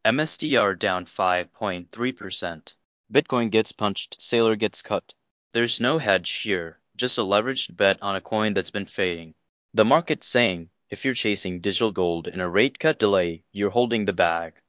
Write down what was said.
MSTR down 5.3%. Bitcoin gets punched, Sailor gets cut. There's no hedge here, just a leveraged bet on a coin that's been fading. The market's saying, if you're chasing digital gold in a rate cut delay, you're holding the bag.